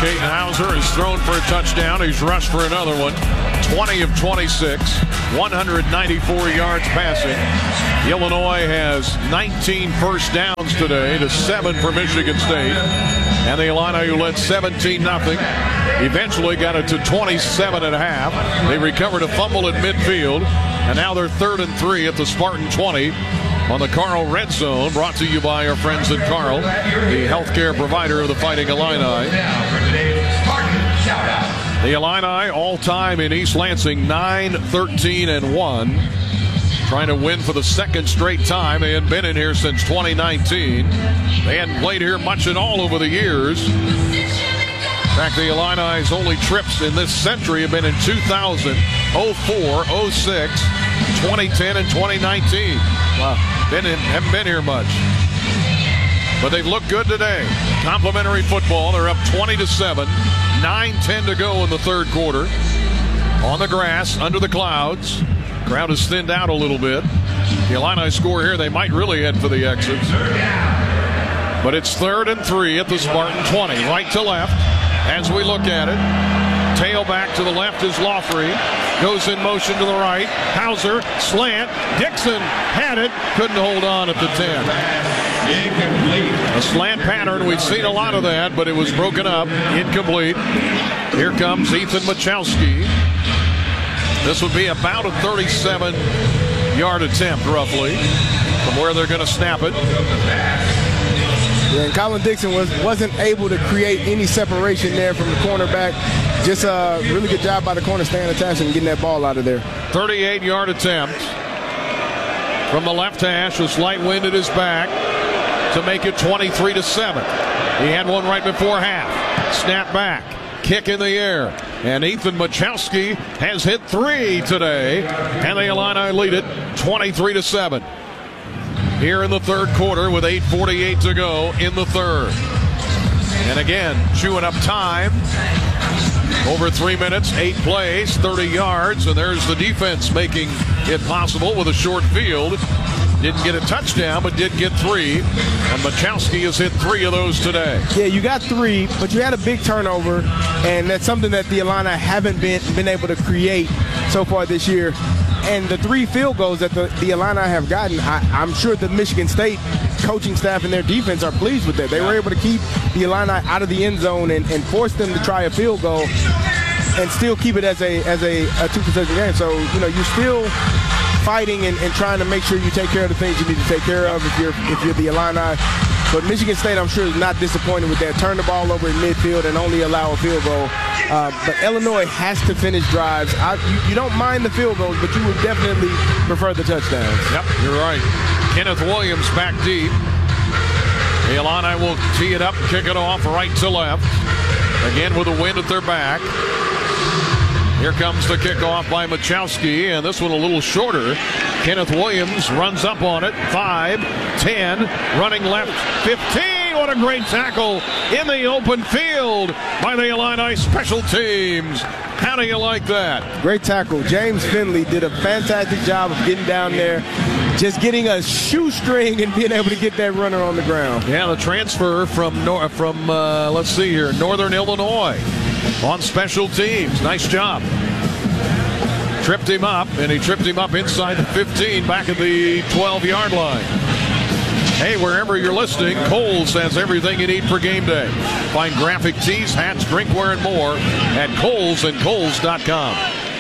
Caden Hauser has thrown for a touchdown. He's rushed for another one. 20 of 26, 194 yards passing. Illinois has 19 first downs today to 7 for Michigan State. And the Illini, who led 17-0, eventually got it to 27 at half. They recovered a fumble at midfield, and now they're 3rd and 3 at the Spartan 20 on the Carl Red Zone, brought to you by our friends at Carl, the healthcare provider of the Fighting Illini. The Illini all-time in East Lansing 9-13-1. Trying to win for the second straight time. They hadn't been in here since 2019. They hadn't played here much at all over the years. In fact, the Illini's only trips in this century have been in 2000, 04, 06, 2010, and 2019. Wow. Haven't been here much. But they've looked good today. Complimentary football. They're up 20-7. 9:10 to go in the third quarter. On the grass, under the clouds. Crowd is thinned out a little bit. The Illini score here. They might really head for the exits. But it's 3rd and 3 at the Spartan 20. Right to left as we look at it. Tailback to the left is Laughery. Goes in motion to the right. Hauser, slant. Dixon had it. Couldn't hold on at the 10. A slant pattern. We've seen a lot of that, but it was broken up. Incomplete. Here comes Ethan Machowski. This would be about a 37-yard attempt, roughly, from where they're going to snap it. Yeah, and Colin Dixon wasn't able to create any separation there from the cornerback. Just a really good job by the corner staying attached and getting that ball out of there. 38-yard attempt from the left hash. A slight wind at his back to make it 23-7. He had one right before half. Snap back. Kick in the air. And Ethan Machowski has hit 3 today. And the Illini lead it 23-7. Here in the third quarter with 8:48 to go in the third. And again, chewing up time. Over 3 minutes, 8 plays, 30 yards. And there's the defense making it possible with a short field. Didn't get a touchdown, but did get 3. And Machowski has hit 3 of those today. Yeah, you got 3, but you had a big turnover, and that's something that the Illini haven't been able to create so far this year. And the 3 field goals that the Illini have gotten, I'm sure the Michigan State coaching staff and their defense are pleased with that. They were able to keep the Illini out of the end zone and force them to try a field goal and still keep it as a 2-possession game. So, you know, you're still fighting and trying to make sure you take care of the things you need to take care of if you're the Illini. But Michigan State, I'm sure, is not disappointed with that. Turn the ball over in midfield and only allow a field goal. But Illinois has to finish drives. You don't mind the field goals, but you would definitely prefer the touchdowns. Yep, you're right. Kenneth Williams back deep. The Illini will tee it up and kick it off right to left. Again with the wind at their back. Here comes the kickoff by Machowski, and this one a little shorter. Kenneth Williams runs up on it. 5, 10, running left, 15. What a great tackle in the open field by the Illini special teams. How do you like that? Great tackle. James Finley did a fantastic job of getting down there, just getting a shoestring and being able to get that runner on the ground. Yeah, the transfer from let's see here, Northern Illinois on special teams. Nice job. Tripped him up, and he tripped him up inside the 15, back at the 12-yard line. Hey, wherever you're listening, Kohl's has everything you need for game day. Find graphic tees, hats, drinkware, and more at Kohl's and Kohls.com.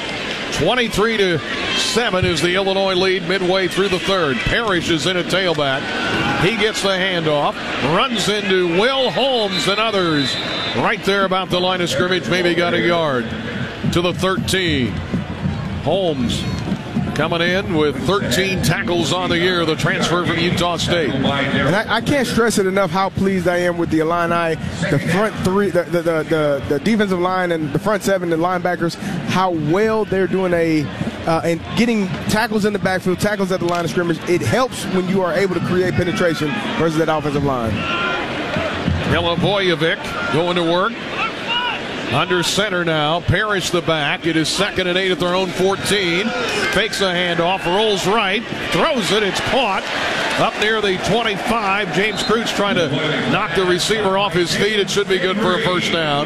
23-7 is the Illinois lead midway through the third. Parrish is in at tailback. He gets the handoff, runs into Will Holmes and others right there about the line of scrimmage, maybe got a yard to the 13. Holmes coming in with 13 tackles on the year, the transfer from Utah State. And I can't stress it enough how pleased I am with the Illini, the front 3, the defensive line and the front 7, the linebackers, how well they're doing and getting tackles in the backfield, tackles at the line of scrimmage. It helps when you are able to create penetration versus that offensive line. Milivojevic going to work. Under center now. Parrish the back. It is 2nd and 8 at their own 14. Fakes a handoff. Rolls right. Throws it. It's caught. Up near the 25. James Kreutz trying to knock the receiver off his feet. It should be good for a first down.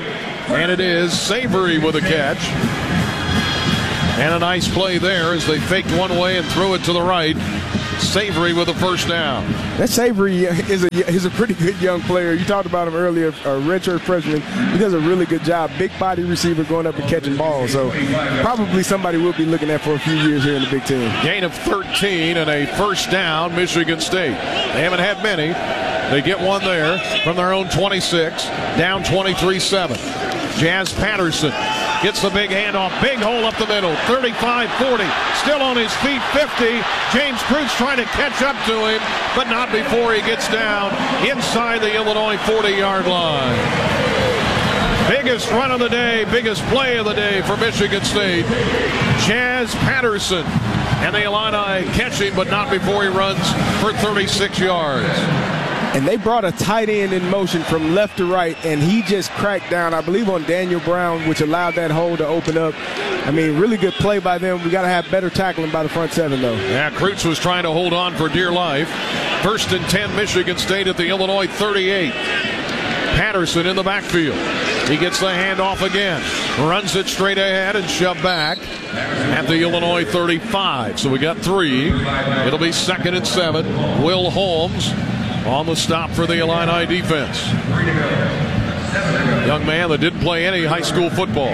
And it is Savory with a catch. And a nice play there as they faked one way and threw it to the right. Savory with a first down. That Savory is a pretty good young player. You talked about him earlier, a redshirt freshman. He does a really good job. Big body receiver going up and catching balls. So probably somebody we'll be looking at for a few years here in the Big Ten. Gain of 13 and a first down, Michigan State. They haven't had many. They get one there from their own 26, down 23-7. Jazz Patterson gets the big handoff, big hole up the middle, 35-40, still on his feet, 50. James Kreutz trying to catch up to him, but not before he gets down inside the Illinois 40-yard line. Biggest run of the day, biggest play of the day for Michigan State. Jazz Patterson, and the Illini catch him, but not before he runs for 36 yards. And they brought a tight end in motion from left to right, and he just cracked down, I believe, on Daniel Brown, which allowed that hole to open up. I mean, really good play by them. We got to have better tackling by the front seven, though. Yeah, Kreutz was trying to hold on for dear life. First and 10, Michigan State at the Illinois 38. Patterson in the backfield. He gets the handoff again, runs it straight ahead and shoved back at the Illinois 35. So we got 3. It'll be 2nd and 7. Will Holmes on the stop for the Illini defense. Young man that didn't play any high school football.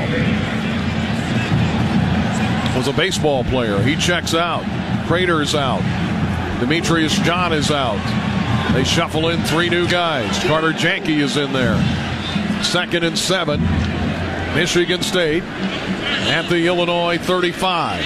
Was a baseball player. He checks out. Crater's out. Demetrius John is out. They shuffle in 3 new guys. Carter Janke is in there. 2nd and 7. Michigan State at the Illinois 35.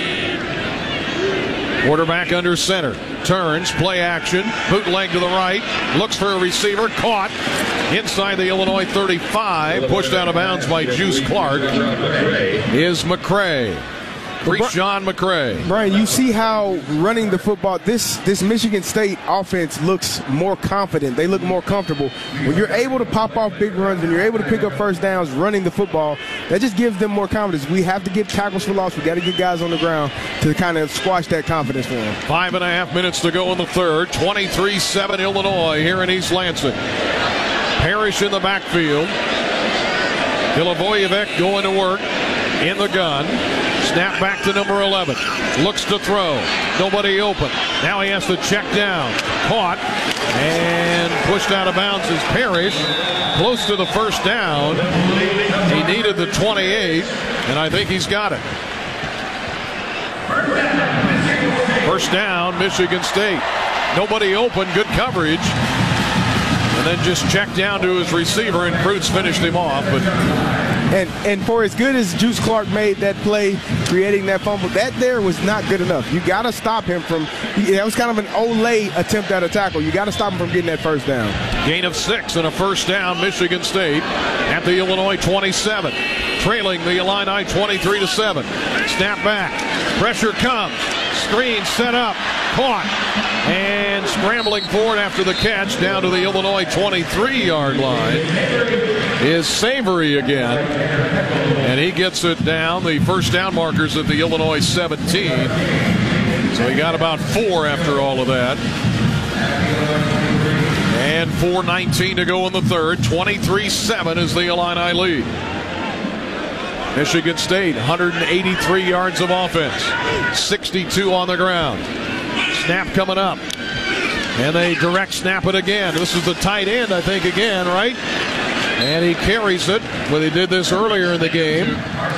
Quarterback under center. Turns, play action, bootleg to the right, looks for a receiver, caught inside the Illinois 35, pushed out of bounds by Juice Clark, is McCray. John McCray. Brian, you see how running the football, this Michigan State offense looks more confident. They look more comfortable. When you're able to pop off big runs, when you're able to pick up first downs running the football, that just gives them more confidence. We have to get tackles for loss. We got to get guys on the ground to kind of squash that confidence for them. 5.5 minutes to go in the third. 23-7 Illinois here in East Lansing. Parrish in the backfield. Milivojevic going to work in the gun. Snap back to number 11. Looks to throw. Nobody open. Now he has to check down. Caught and pushed out of bounds is Parrish. Close to the first down. He needed the 28, and I think he's got it. First down, Michigan State. Nobody open. Good coverage. And then just checked down to his receiver, and Kreutz finished him off. But And for as good as Juice Clark made that play, creating that fumble, that there was not good enough. You got to stop him from, that was kind of an Olay attempt at a tackle. You got to stop him from getting that first down. Gain of 6 and a first down, Michigan State at the Illinois 27. Trailing the Illini 23-7. Snap back. Pressure comes. Screen set up. Caught. And scrambling forward after the catch down to the Illinois 23-yard line is Savory again. And he gets it down. The first down markers at the Illinois 17. So he got about 4 after all of that. And 4:19 to go in the third. 23-7 is the Illini lead. Michigan State, 183 yards of offense, 62 on the ground. Snap coming up. And they direct snap it again. This is the tight end, I think, again, right? And he carries it, but he did this earlier in the game.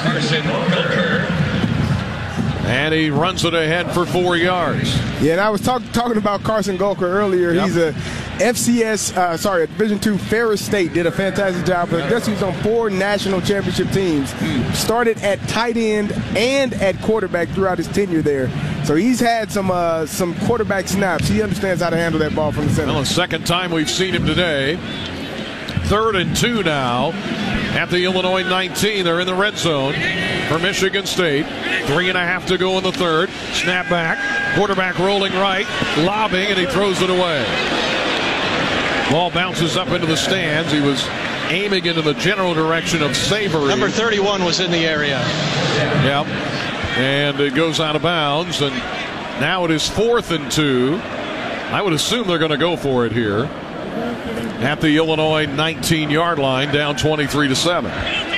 And he runs it ahead for 4 yards. Yeah, and I was talking about Carson Gulker earlier. Yep. He's a FCS, a Division II Ferris State, did a fantastic job. But I guess he was on 4 national championship teams. Started at tight end and at quarterback throughout his tenure there. So he's had some quarterback snaps. He understands how to handle that ball from the center. Well, the second time we've seen him today. 3rd and 2 now at the Illinois 19. They're in the red zone for Michigan State. 3.5 to go in the third. Snap back. Quarterback rolling right. Lobbing, and he throws it away. Ball bounces up into the stands. He was aiming into the general direction of Savory. Number 31 was in the area. Yep. And it goes out of bounds. And now it is 4th and 2. I would assume they're going to go for it here at the Illinois 19-yard line, down 23-7.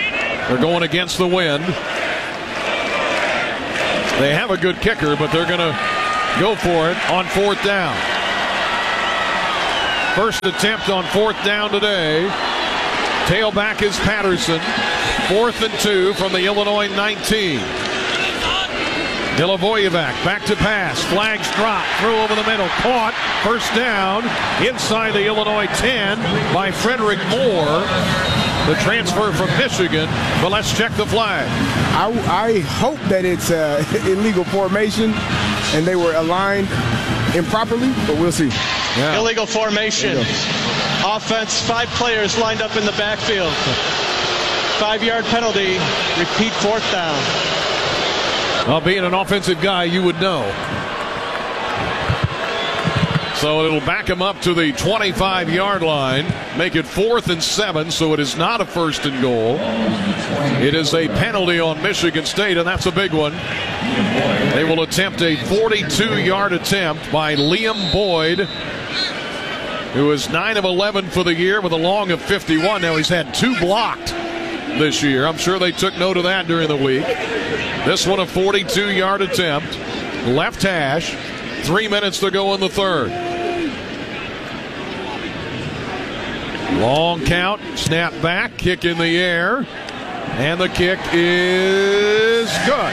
They're going against the wind. They have a good kicker, but they're going to go for it on 4th down. First attempt on 4th down today. Tailback is Patterson. 4th and 2 from the Illinois 19. Milivojevic back to pass. Flags drop. Throw over the middle. Caught. First down inside the Illinois 10 by Frederick Moore, the transfer from Michigan. But let's check the flag. I hope that it's illegal formation and they were aligned improperly, but we'll see. Yeah. Illegal formation. Offense, 5 players lined up in the backfield. 5-yard penalty. Repeat 4th down. Well, being an offensive guy, you would know. So it'll back him up to the 25-yard line, make it 4th and 7, so it is not a 1st and goal. It is a penalty on Michigan State, and that's a big one. They will attempt a 42-yard attempt by Liam Boyd, who is 9 of 11 for the year with a long of 51. Now he's had 2 blocked this year. I'm sure they took note of that during the week. This one a 42-yard attempt. Left hash. 3 minutes to go in the 3rd. Long count. Snap back. Kick in the air. And the kick is good.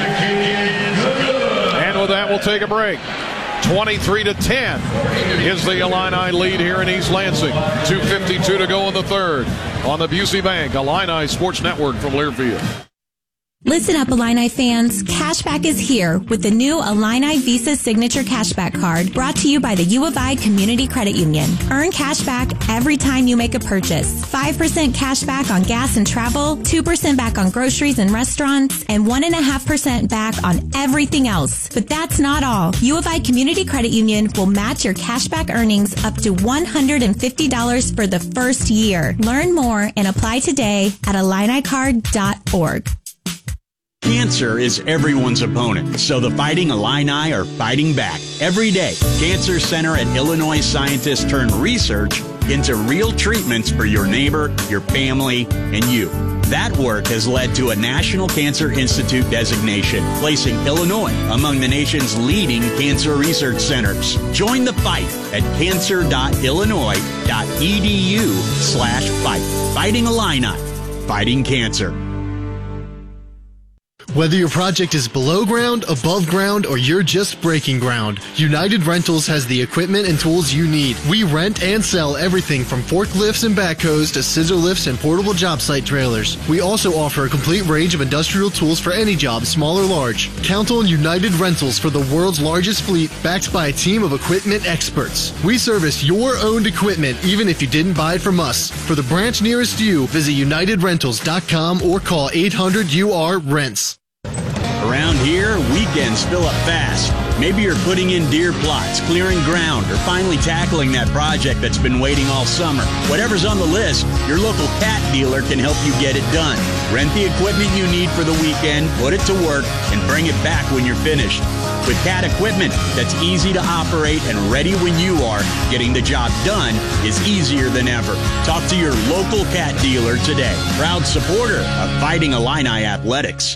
And with that, we'll take a break. 23-10 is the Illini lead here in East Lansing. 2:52 to go in the 3rd on the Busey Bank Illini Sports Network from Learfield. Listen up, Illini fans. Cashback is here with the new Illini Visa Signature Cashback Card brought to you by the U of I Community Credit Union. Earn cashback every time you make a purchase. 5% cashback on gas and travel, 2% back on groceries and restaurants, and 1.5% back on everything else. But that's not all. U of I Community Credit Union will match your cashback earnings up to $150 for the first year. Learn more and apply today at IlliniCard.org. Cancer is everyone's opponent, so the Fighting Illini are fighting back. Every day, Cancer Center and Illinois scientists turn research into real treatments for your neighbor, your family, and you. That work has led to a National Cancer Institute designation, placing Illinois among the nation's leading cancer research centers. Join the fight at cancer.illinois.edu/fight. Fighting Illini. Fighting cancer. Whether your project is below ground, above ground, or you're just breaking ground, United Rentals has the equipment and tools you need. We rent and sell everything from forklifts and backhoes to scissor lifts and portable job site trailers. We also offer a complete range of industrial tools for any job, small or large. Count on United Rentals for the world's largest fleet, backed by a team of equipment experts. We service your owned equipment even if you didn't buy it from us. For the branch nearest you, visit UnitedRentals.com or call 800-UR-RENTS. Around here, weekends fill up fast. Maybe you're putting in deer plots, clearing ground, or finally tackling that project that's been waiting all summer. Whatever's on the list, your local cat dealer can help you get it done. Rent the equipment you need for the weekend, put it to work, and bring it back when you're finished. With cat equipment that's easy to operate and ready when you are, getting the job done is easier than ever. Talk to your local cat dealer today. Proud supporter of Fighting Illini Athletics.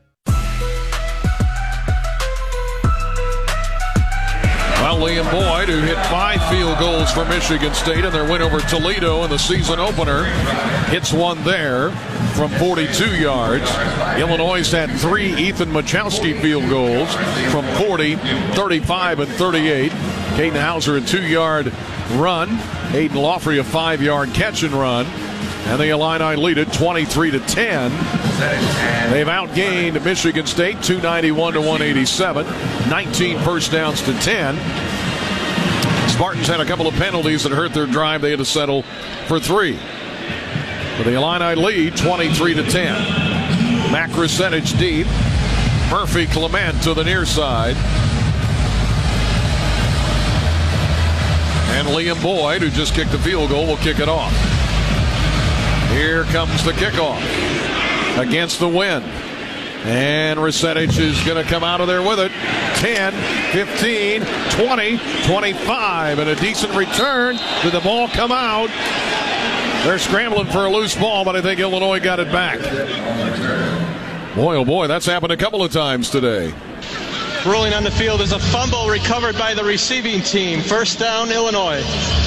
Well, Liam Boyd, who hit 5 field goals for Michigan State in their win over Toledo in the season opener, hits one there from 42 yards. Illinois had 3 Ethan Machowski field goals from 40, 35, and 38. Caden Hauser a 2-yard run. Aiden Laughrey a 5-yard catch and run. And the Illini lead it 23-10. They've outgained Michigan State 291-187, 19 first downs to 10. Spartans had a couple of penalties that hurt their drive. They had to settle for 3. But the Illini lead 23-10. Mac Rusetich deep. Murphy Clement to the near side. And Liam Boyd, who just kicked the field goal, will kick it off. Here comes the kickoff against the wind. And Rusetich is going to come out of there with it. 10, 15, 20, 25. And a decent return. Did the ball come out? They're scrambling for a loose ball, but I think Illinois got it back. Boy, oh boy, that's happened a couple of times today. Ruling on the field is a fumble recovered by the receiving team. First down, Illinois.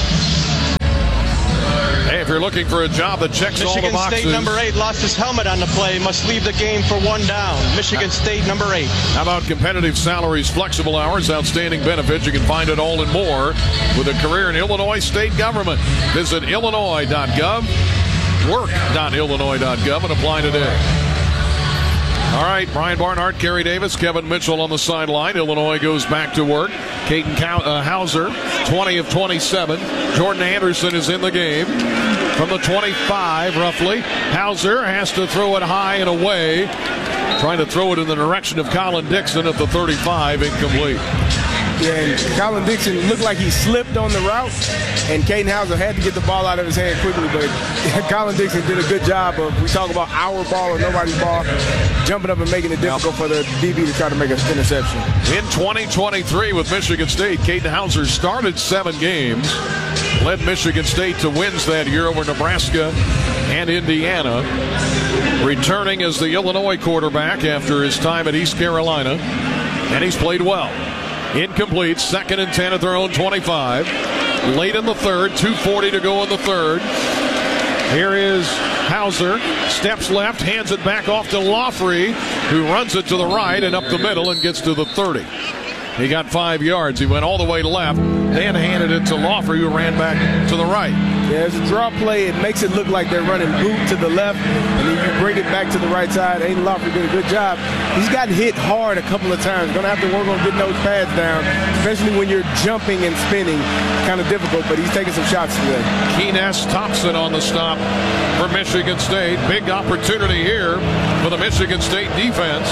Hey, if you're looking for a job that checks all the Michigan boxes. State number 8 lost his helmet on the play. Must leave the game for 1 down. Michigan State number 8. How about competitive salaries, flexible hours, outstanding benefits? You can find it all and more with a career in Illinois state government. Visit illinois.gov, work.illinois.gov, and apply today. All right, Brian Barnhart, Kerry Davis, Kevin Mitchell on the sideline. Illinois goes back to work. Caden Hauser, 20 of 27. Jordan Anderson is in the game from the 25, roughly. Hauser has to throw it high and away, trying to throw it in the direction of Colin Dixon at the 35, incomplete. Yeah, and Colin Dixon looked like he slipped on the route, and Caden Hauser had to get the ball out of his hand quickly, but Colin Dixon did a good job of, we talk about our ball or nobody's ball, jumping up and making it difficult for the DB to try to make an interception. In 2023 with Michigan State, Caden Hauser started 7 games, led Michigan State to wins that year over Nebraska and Indiana, returning as the Illinois quarterback after his time at East Carolina, and he's played well. Incomplete, 2nd and 10 at their own 25. Late in the third, 2:40 to go in the third. Here is Hauser, steps left, hands it back off to Laughery, who runs it to the right and up the middle and gets to the 30. He got 5 yards. He went all the way left, then handed it to Laughery, who ran back to the right. Yeah, it's a draw play. It makes it look like they're running boot to the left, and then you bring it back to the right side. Aiden Laughery did a good job. He's gotten hit hard a couple of times. Going to have to work on getting those pads down, especially when you're jumping and spinning. Kind of difficult, but he's taking some shots today. Keenest Thompson on the stop for Michigan State. Big opportunity here for the Michigan State defense.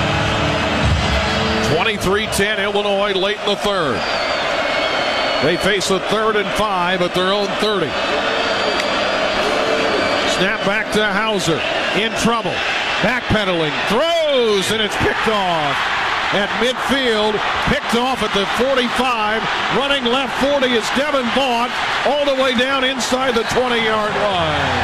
23-10 Illinois late in the third. They face a 3rd and 5 at their own 30. Snap back to Hauser. In trouble. Backpedaling. Throws, and it's picked off. At midfield, picked off at the 45. Running left 40 is Devin Vaught, all the way down inside the 20-yard line.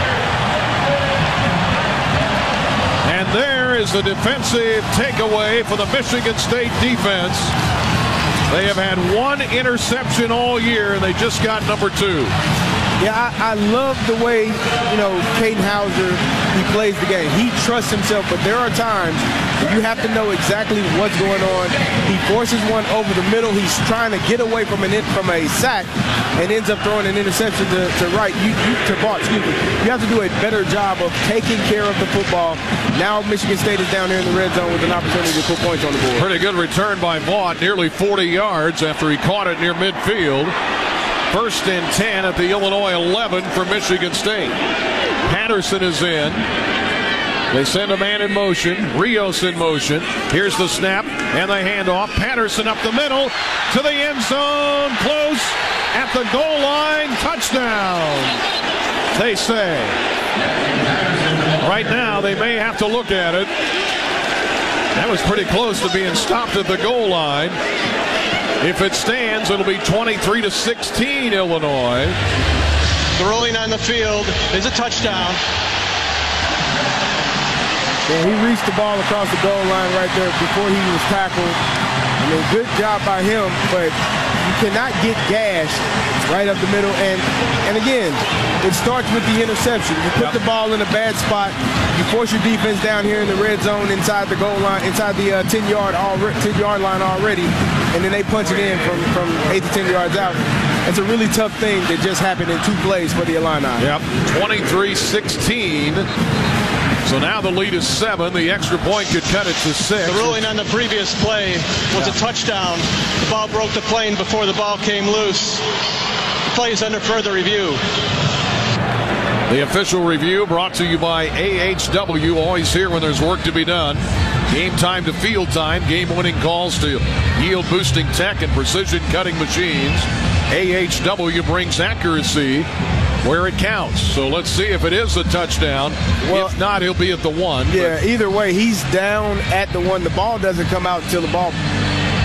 And there is the defensive takeaway for the Michigan State defense. They have had 1 interception all year, and they just got number 2. Yeah, I love the way, Caden Hauser, he plays the game. He trusts himself, but there are times where you have to know exactly what's going on. He forces one over the middle. He's trying to get away from a sack and ends up throwing an interception to Vaught. You have to do a better job of taking care of the football. Now Michigan State is down here in the red zone with an opportunity to put points on the board. Pretty good return by Vaught, nearly 40 yards after he caught it near midfield. 1st and 10 at the Illinois 11 for Michigan State. Patterson is in. They send a man in motion. Rios in motion. Here's the snap and the handoff. Patterson up the middle to the end zone. Close at the goal line. Touchdown, they say. Right now, they may have to look at it. That was pretty close to being stopped at the goal line. If it stands, it'll be 23-16 Illinois. The ruling on the field is a touchdown. Yeah, he reached the ball across the goal line right there before he was tackled. I mean, good job by him, but you cannot get gashed right up the middle. And again, it starts with the interception. You put the ball in a bad spot. You force your defense down here in the red zone inside the goal line, inside the 10-yard line already, and then they punch it in from 8 to 10 yards out. It's a really tough thing that just happened in 2 plays for the Illini. Yep, 23-16. So now the lead is 7. The extra point could cut it to 6. The ruling on the previous play was a touchdown. The ball broke the plane before the ball came loose. The play is under further review. The official review brought to you by AHW. Always here when there's work to be done. Game time to field time. Game-winning calls to yield-boosting tech and precision-cutting machines. AHW brings accuracy where it counts. So let's see if it is a touchdown. Well, if not, he'll be at the 1. Yeah, either way, he's down at the 1. The ball doesn't come out until the ball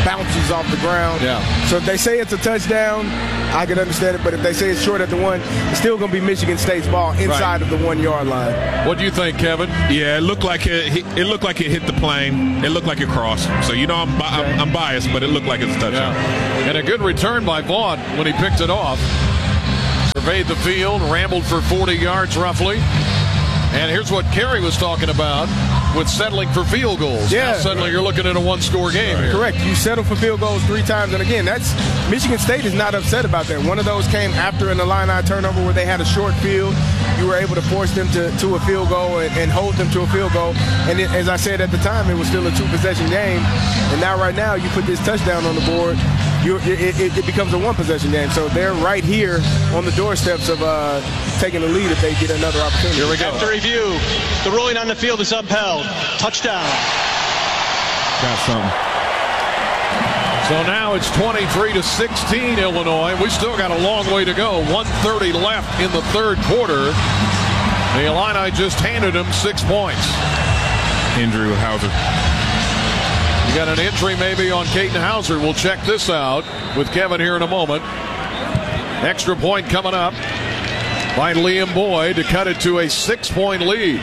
bounces off the ground. Yeah. So if they say it's a touchdown, I can understand it. But if they say it's short at the 1, it's still going to be Michigan State's ball inside of the 1 yard line. What do you think, Kevin? Yeah, it looked like it looked like it hit the plane. It looked like it crossed. So I'm biased, but it looked like it's a touchdown. Yeah. And a good return by Vaughn when he picked it off. Surveyed the field, rambled for 40 yards roughly. And here's what Kerry was talking about with settling for field goals. Yeah. Now suddenly you're looking at a one-score game here. Correct. You settle for field goals 3 times. And again, that's Michigan State is not upset about that. One of those came after an Illini turnover where they had a short field. You were able to force them to a field goal and hold them to a field goal. And as I said at the time, it was still a 2-possession game. And now right now you put this touchdown on the board, it becomes a 1-possession game. So they're right here on the doorsteps of taking the lead if they get another opportunity. Here we go. After review, the ruling on the field is upheld. Touchdown. Got something. So now it's 23-16 Illinois. We still got a long way to go. 1:30 left in the third quarter. The Illini just handed them 6 points. Injury with Hauser. You got an injury maybe on Caden Hauser. We'll check this out with Kevin here in a moment. Extra point coming up by Liam Boyd to cut it to a 6-point lead.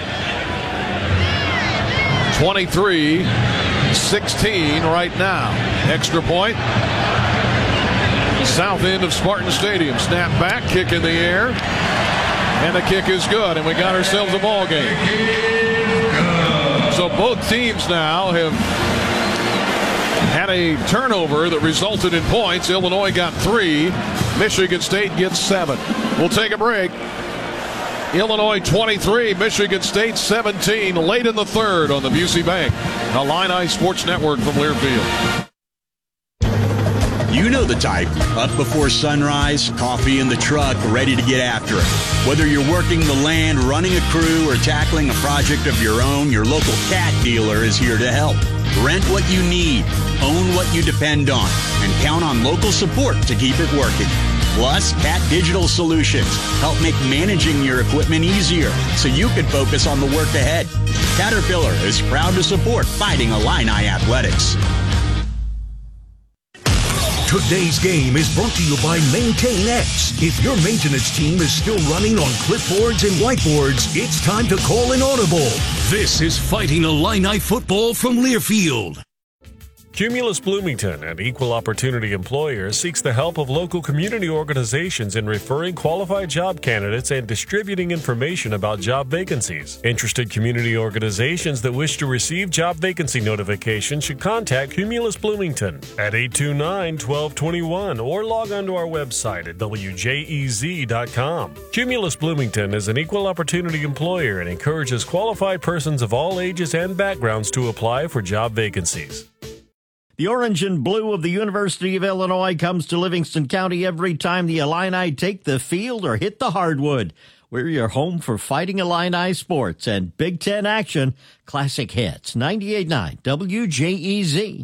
23-16 right now. Extra point. South end of Spartan Stadium. Snap back, kick in the air. And the kick is good, and we got ourselves a ball game. So both teams now have had a turnover that resulted in points. Illinois got 3. Michigan State gets 7. We'll take a break. Illinois 23, Michigan State 17, late in the third on the Busey Bank Illini Sports Network from Learfield. You know the type. Up before sunrise, coffee in the truck, ready to get after it. Whether you're working the land, running a crew, or tackling a project of your own, your local cat dealer is here to help. Rent what you need, own what you depend on, and count on local support to keep it working. Plus, Cat Digital Solutions help make managing your equipment easier so you can focus on the work ahead. Caterpillar is proud to support Fighting Illini Athletics. Today's game is brought to you by MaintainX. If your maintenance team is still running on clipboards and whiteboards, it's time to call an audible. This is Fighting Illini football from Learfield. Cumulus Bloomington, an equal opportunity employer, seeks the help of local community organizations in referring qualified job candidates and distributing information about job vacancies. Interested community organizations that wish to receive job vacancy notifications should contact Cumulus Bloomington at 829-1221 or log on to our website at wjez.com. Cumulus Bloomington is an equal opportunity employer and encourages qualified persons of all ages and backgrounds to apply for job vacancies. The orange and blue of the University of Illinois comes to Livingston County every time the Illini take the field or hit the hardwood. We're your home for Fighting Illini sports and Big Ten action. Classic hits. 98.9 WJEZ.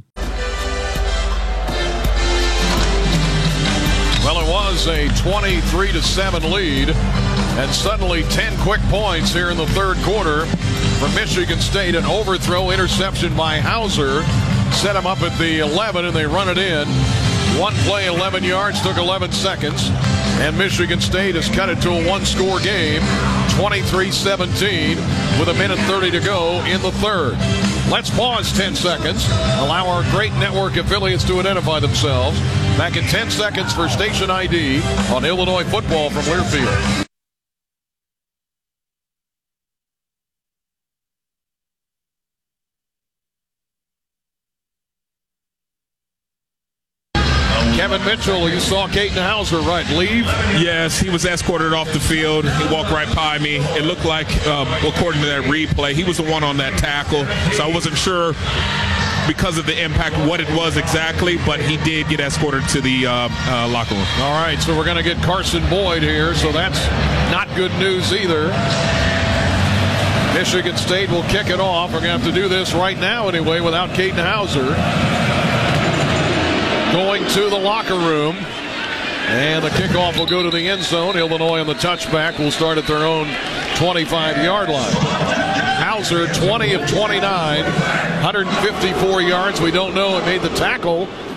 Well, it was a 23-7 lead, and suddenly 10 quick points here in the third quarter for Michigan State. An overthrow interception by Hauser set him up at the 11, and they run it in. One play, 11 yards, took 11 seconds, and Michigan State has cut it to a one-score game, 23-17, with 1:30 to go in the third. Let's pause 10 seconds, allow our great network affiliates to identify themselves. Back in 10 seconds for station ID on Illinois football from Learfield. Kevin Mitchell, you saw Caden Hauser, right, leave? Yes, he was escorted off the field. He walked right by me. It looked like, according to that replay, he was the one on that tackle. So I wasn't sure because of the impact what it was exactly, but he did get escorted to the locker room. All right, so we're going to get Carson Boyd here, so that's not good news either. Michigan State will kick it off. We're going to have to do this right now anyway without Caden Hauser. Going to the locker room, and the kickoff will go to the end zone. Illinois on the touchback will start at their own 25-yard line. Hauser, 20 of 29, 154 yards. We don't know. It made the tackle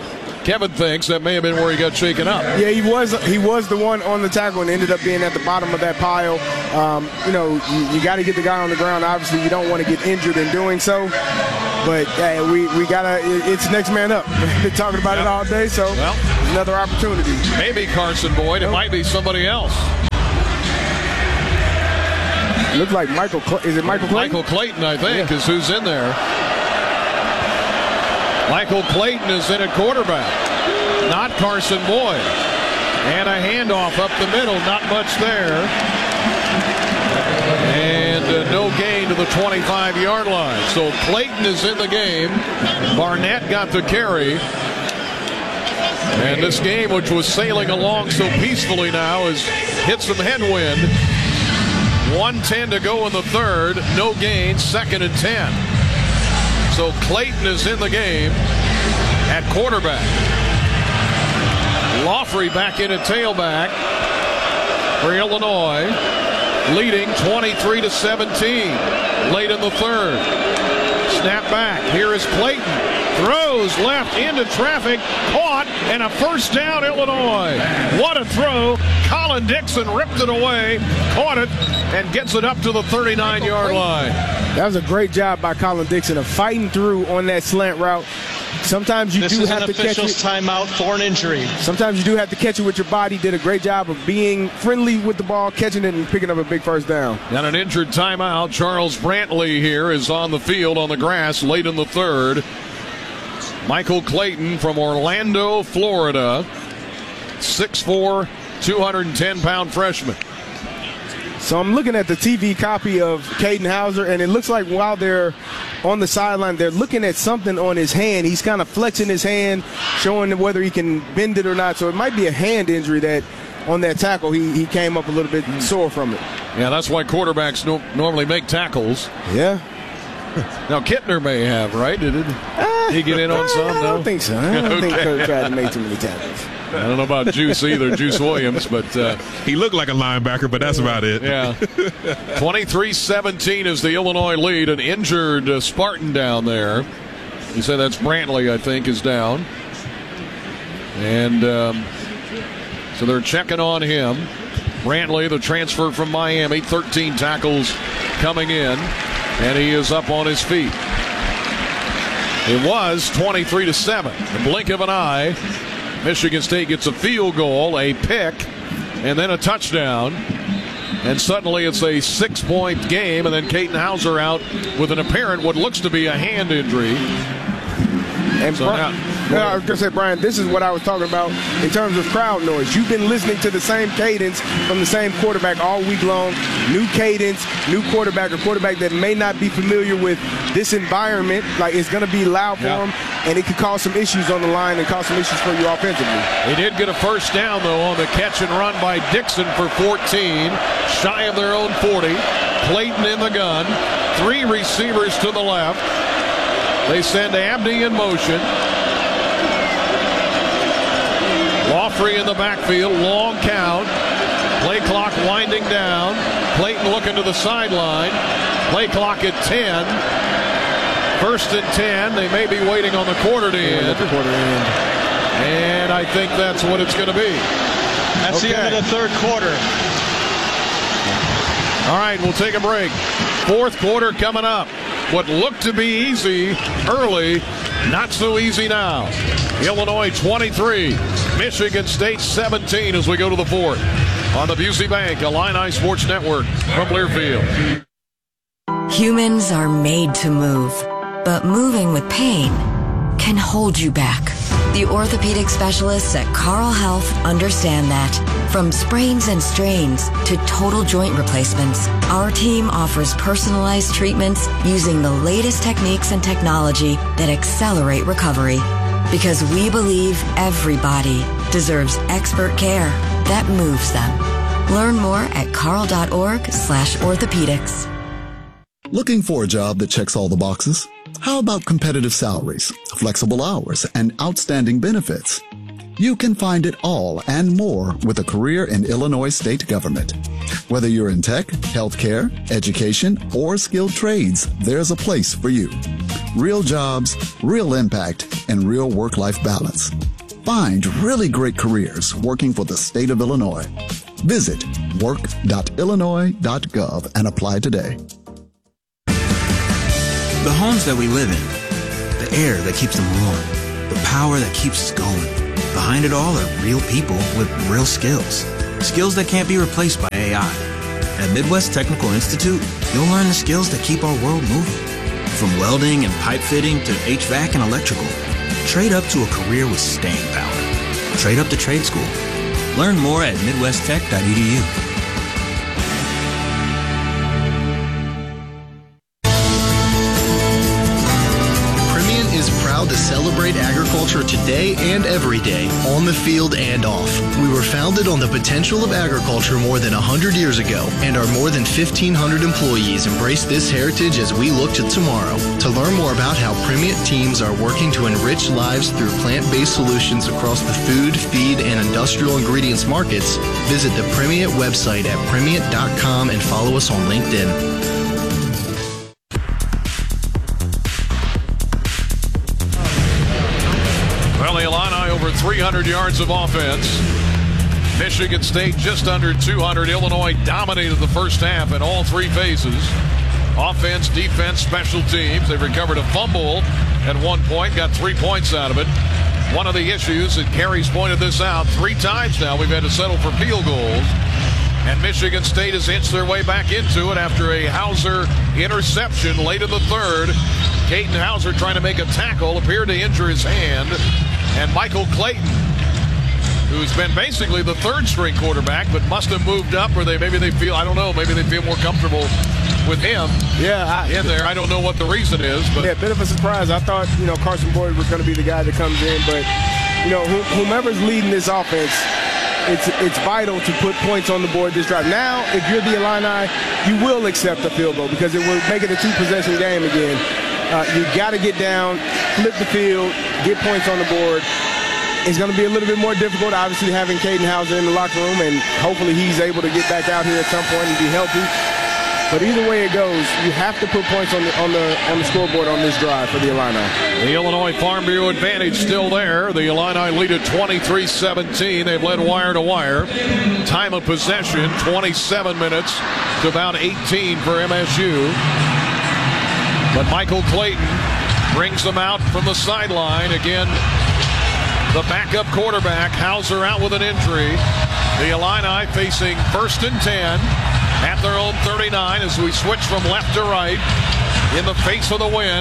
Kevin thinks that may have been where he got shaken up. Yeah, he was the one on the tackle and ended up being at the bottom of that pile. You got to get the guy on the ground. Obviously, you don't want to get injured in doing so. But we gotta. It's next man up. We've been talking about it all day, so another opportunity. Maybe Carson Boyd. It might be somebody else. Looks like Michael. Is it Michael Clayton? Michael Clayton, I think, is who's in there. Michael Clayton is in at quarterback, not Carson Boyd. And a handoff up the middle, not much there. And no gain to the 25-yard line. So Clayton is in the game. Barnett got the carry. And this game, which was sailing along so peacefully now, has hit some headwind. 1:10 to go in the third. No gain, 2nd and 10. So Clayton is in the game at quarterback. Laughley back in at tailback for Illinois, leading 23-17 late in the third. Snap back. Here is Clayton. Throws left into traffic. Caught, and a first down, Illinois. What a throw. Colin Dixon ripped it away, caught it, and gets it up to the 39-yard line. That was a great job by Colin Dixon of fighting through on that slant route. Sometimes you do have to catch it. This is an official's timeout for an injury. Sometimes you do have to catch it with your body. Did a great job of being friendly with the ball, catching it, and picking up a big first down. Got an injured timeout. Charles Brantley here is on the field on the grass late in the third. Michael Clayton from Orlando, Florida. 6'4", 210-pound freshman. So I'm looking at the TV copy of Caden Hauser, and it looks like while they're on the sideline, they're looking at something on his hand. He's kind of flexing his hand, showing whether he can bend it or not. So it might be a hand injury that on that tackle he came up a little bit sore from it. Yeah, that's why quarterbacks normally make tackles. Yeah. Now, Kittner may have, right? Did he get in on some? I don't think so. I don't think Coach tried to make too many tackles. I don't know about Juice either, Juice Williams, but he looked like a linebacker, but that's about it. Yeah. 23-17 is the Illinois lead. An injured Spartan down there. You said that's Brantley, I think, is down. And so they're checking on him. Brantley, the transfer from Miami, 13 tackles coming in, and he is up on his feet. It was 23-7. The blink of an eye. Michigan State gets a field goal, a pick, and then a touchdown. And suddenly it's a 6-point game, and then Caden Hauser out with an apparent what looks to be a hand injury. And so I was going to say, Brian, this is what I was talking about in terms of crowd noise. You've been listening to the same cadence from the same quarterback all week long. New cadence, new quarterback, a quarterback that may not be familiar with this environment. Like, it's going to be loud for him, and it could cause some issues on the line and cause some issues for you offensively. They did get a first down, though, on the catch and run by Dixon for 14, shy of their own 40. Clayton in the gun, 3 receivers to the left. They send Abdi in motion. Laughley in the backfield, long count. Play clock winding down. Clayton looking to the sideline. Play clock at 10. 1st and 10. They may be waiting on the quarter to end. And I think that's what it's going to be. That's the end of the third quarter. All right, we'll take a break. 4th quarter coming up. What looked to be easy early, not so easy now. Illinois 23, Michigan State 17 as we go to the 4th. On the Busey Bank, Illini Sports Network from Learfield. Humans are made to move, but moving with pain can hold you back. The orthopedic specialists at Carl Health understand that. From sprains and strains to total joint replacements, our team offers personalized treatments using the latest techniques and technology that accelerate recovery. Because we believe everybody deserves expert care that moves them. Learn more at carl.org/orthopedics. Looking for a job that checks all the boxes? How about competitive salaries, flexible hours, and outstanding benefits? You can find it all and more with a career in Illinois state government. Whether you're in tech, healthcare, education, or skilled trades, there's a place for you. Real jobs, real impact, and real work-life balance. Find really great careers working for the state of Illinois. Visit work.illinois.gov and apply today. The homes that we live in, the air that keeps them warm, the power that keeps us going. Behind it all are real people with real skills. Skills that can't be replaced by AI. At Midwest Technical Institute, you'll learn the skills that keep our world moving. From welding and pipe fitting to HVAC and electrical. Trade up to a career with staying power. Trade up to trade school. Learn more at midwesttech.edu. Is proud to celebrate agriculture today and every day, on the field and off. We were founded on the potential of agriculture more than 100 years ago, and our more than 1,500 employees embrace this heritage as we look to tomorrow. To learn more about how Primient teams are working to enrich lives through plant-based solutions across the food, feed, and industrial ingredients markets, visit the Primient website at primient.com and follow us on LinkedIn. Well, the Illini over 300 yards of offense. Michigan State just under 200. Illinois dominated the first half in all three phases. Offense, defense, special teams. They recovered a fumble at one point, got 3 points out of it. One of the issues, and Carey's pointed this out, 3 times now we've had to settle for field goals. And Michigan State has inched their way back into it after a Hauser interception late in the third. Caden Hauser trying to make a tackle, appeared to injure his hand. And Michael Clayton, who's been basically the third-string quarterback, but must have moved up, or maybe they feel more comfortable with him. In there. I don't know what the reason is, but a bit of a surprise. I thought Carson Boyd was going to be the guy that comes in, but whomever's leading this offense, it's vital to put points on the board this drive. Now, if you're the Illini, you will accept a field goal because it will make it a 2-possession game again. You got to get down, flip the field, get points on the board. It's going to be a little bit more difficult, obviously, having Caden Hauser in the locker room, and hopefully he's able to get back out here at some point and be healthy. But either way it goes, you have to put points on the scoreboard on this drive for the Illini. The Illinois Farm Bureau advantage still there. The Illini lead at 23-17. They've led wire to wire. Time of possession, 27 minutes to about 18 for MSU. But Michael Clayton brings them out from the sideline. Again, the backup quarterback, Hauser, out with an injury. The Illini facing 1st and 10 at their own 39 as we switch from left to right in the face of the wind.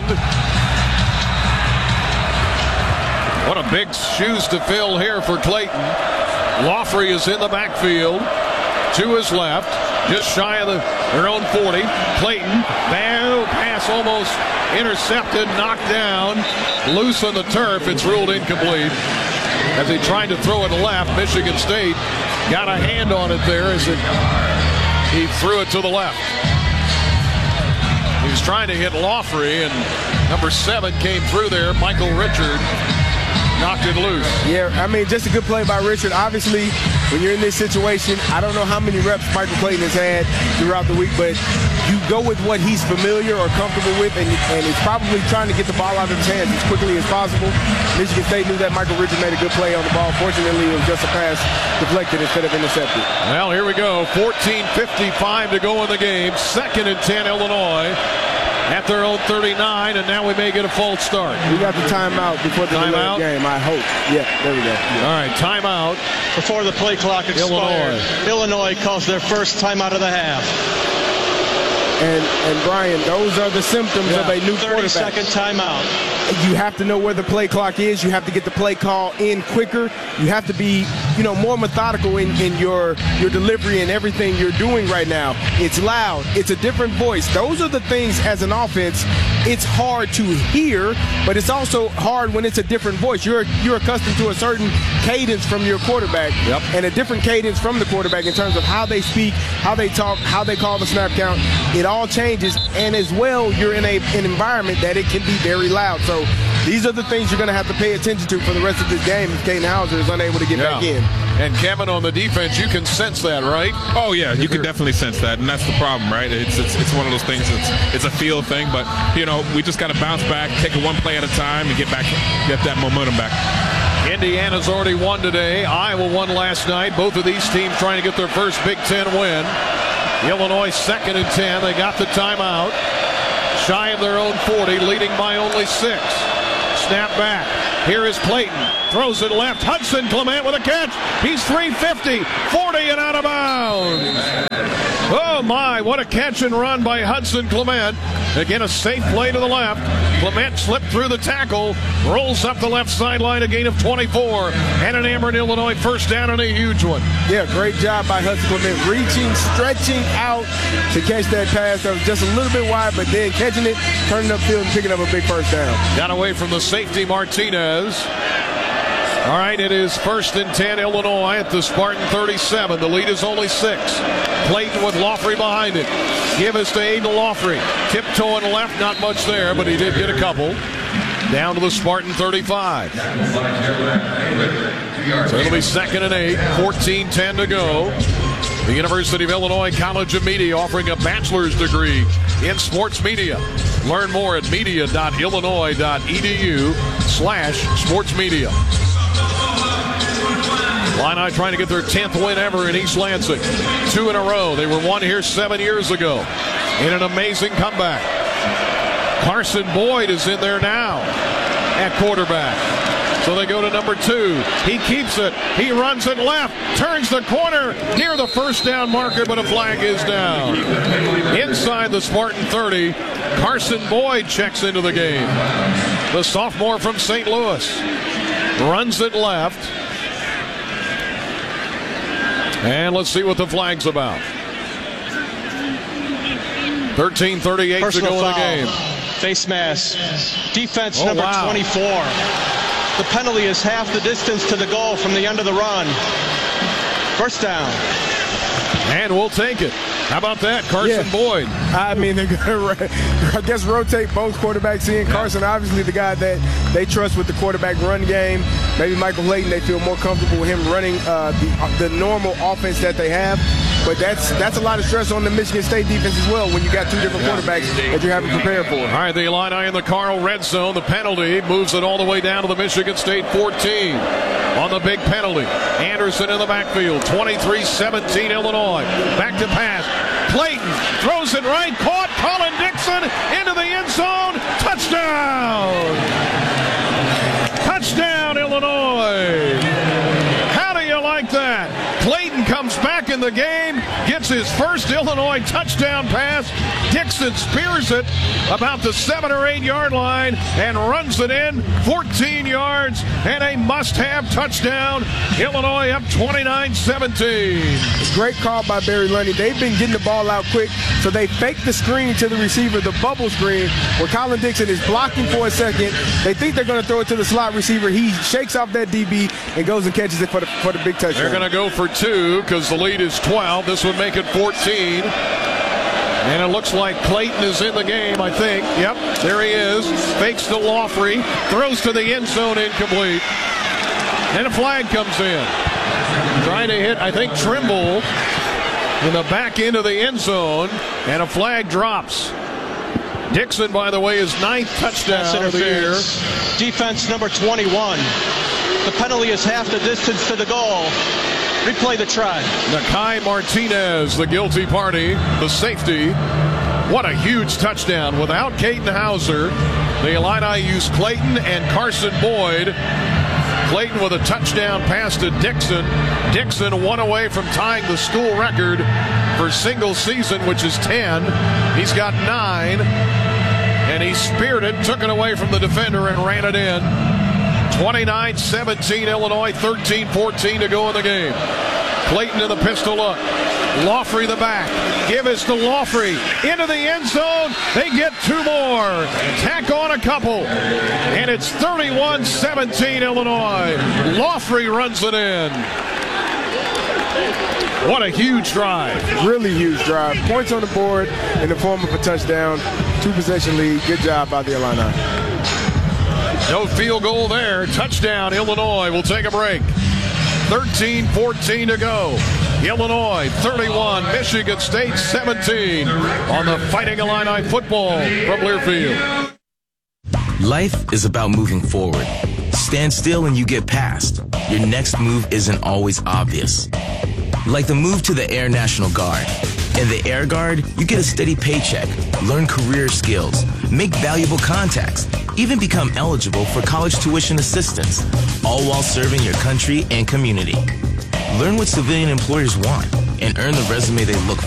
What a big shoes to fill here for Clayton. Laughley is in the backfield to his left, just shy of their own 40. Clayton, pass almost intercepted, knocked down, loose on the turf. It's ruled incomplete. As he tried to throw it left, Michigan State got a hand on it there as he threw it to the left. He was trying to hit Laughley, and number 7 came through there. Michael Richard knocked it loose. Yeah, just a good play by Richard. Obviously, when you're in this situation, I don't know how many reps Michael Clayton has had throughout the week, but you go with what he's familiar or comfortable with, and he's probably trying to get the ball out of his hands as quickly as possible. Michigan State knew that Michael Richard made a good play on the ball. Fortunately, it was just a pass deflected instead of intercepted. Well, here we go. 14:55 to go in the game. 2nd and 10, Illinois at their own 39, and now we may get a false start. We got the timeout before the game, I hope. Yeah, there we go. All right, timeout. Before the play clock expired, Illinois calls their first timeout of the half. And Brian, those are the symptoms of a new quarterback. 30-second timeout. You have to know where the play clock is. You have to get the play call in quicker. You have to be, more methodical in your delivery and everything you're doing right now. It's loud. It's a different voice. Those are the things as an offense. It's hard to hear, but it's also hard when it's a different voice. You're accustomed to a certain cadence from your quarterback, and a different cadence from the quarterback in terms of how they speak, how they talk, how they call the snap count. It all changes, and as well, you're in an environment that it can be very loud. So these are the things you're going to have to pay attention to for the rest of this game if Caden Hauser is unable to get back in. And Kevin, on the defense, you can sense that, right? Oh yeah, you can definitely sense that, and that's the problem, right? It's one of those things. It's a feel thing, but we just got to bounce back, take it one play at a time, and get that momentum back. Indiana's already won today. Iowa won last night. Both of these teams trying to get their first Big Ten win. Illinois 2nd and 10. They got the timeout. Shy of their own 40, leading by only 6. Snap back. Here is Clayton. Throws it left. Hudson Clement with a catch. He's 350, 40 and out of bounds. Oh my, what a catch and run by Hudson Clement. Again, a safe play to the left. Clement slipped through the tackle, rolls up the left sideline, a gain of 24. And an Ameren, Illinois first down and a huge one. Yeah, great job by Hudson Clement. Reaching, stretching out to catch that pass that was just a little bit wide, but then catching it, turning upfield and picking up a big first down. Got away from the safety, Martinez. All right, it is 1st and 10, Illinois at the Spartan 37. The lead is only 6. Clayton with Laughley behind it. Give us to Aiden Laughley. Tiptoeing left, not much there, but he did get a couple. Down to the Spartan 35. So it'll be 2nd and 8, 14-10 to go. The University of Illinois College of Media offering a bachelor's degree in sports media. Learn more at media.illinois.edu/sportsmedia. Illini trying to get their 10th win ever in East Lansing. 2 in a row. They were won here 7 years ago in an amazing comeback. Carson Boyd is in there now at quarterback. So they go to number 2. He keeps it. He runs it left. Turns the corner near the first down marker, but a flag is down. Inside the Spartan 30, Carson Boyd checks into the game. The sophomore from St. Louis runs it left. And let's see what the flag's about. 13:38 to go in the game. Face mask. Defense number 24. The penalty is half the distance to the goal from the end of the run. First down. And we'll take it. How about that, Carson Boyd? I mean, they're going to, I guess, rotate both quarterbacks in. Carson, obviously, the guy that they trust with the quarterback run game. Maybe Michael Layton, they feel more comfortable with him running the normal offense that they have. But that's a lot of stress on the Michigan State defense as well when you got 2 different quarterbacks that you haven't prepared for. All right, the Illini in the Carl red zone. The penalty moves it all the way down to the Michigan State 14 on the big penalty. Anderson in the backfield. 23-17 Illinois. Back to pass. Clayton throws it right. Caught. Colin Dixon into the end zone. Touchdown! Touchdown, Illinois! How do you like that? Clayton comes back in the game, gets his first Illinois touchdown pass. Dixon spears it about the 7 or 8 yard line and runs it in 14 yards and a must-have touchdown. Illinois up 29-17. Great call by Barry Lundy. They've been getting the ball out quick, so they fake the screen to the receiver, the bubble screen, where Colin Dixon is blocking for a second. They think they're going to throw it to the slot receiver. He shakes off that DB and goes and catches it for the big touchdown. They're going to go for 2 because the lead is 12. This would make it 14. And it looks like Clayton is in the game, I think. Yep, there he is. Fakes to Laughley. Throws to the end zone, incomplete. And a flag comes in. Trying to hit, I think, Trimble in the back end of the end zone. And a flag drops. Dixon, by the way, is 9th touchdown of the year. Defense number 21. The penalty is half the distance to the goal. Replay the try. Nakai Martinez, the guilty party, the safety. What a huge touchdown. Without Caden Hauser, the Illini use Clayton and Carson Boyd. Clayton with a touchdown pass to Dixon. Dixon 1 away from tying the school record for single season, which is 10. He's got 9. And he speared it, took it away from the defender, and ran it in. 29-17 Illinois, 13-14 to go in the game. Clayton in the pistol look. Laughley the back. Give us to Laughley. Into the end zone. They get 2 more. Tack on a couple. And it's 31-17 Illinois. Laughley runs it in. What a huge drive. Really huge drive. Points on the board in the form of a touchdown. 2-possession lead. Good job by the Illini. No field goal there. Touchdown, Illinois. We'll take a break. 13-14 to go. Illinois 31, Michigan State 17 on the Fighting Illini football from Learfield. Life is about moving forward. stand still and you get passed, your next move isn't always obvious. Like the move to the Air National Guard. In the Air Guard, you get a steady paycheck, learn career skills, make valuable contacts, even become eligible for college tuition assistance, all while serving your country and community. Learn what civilian employers want and earn the resume they look for.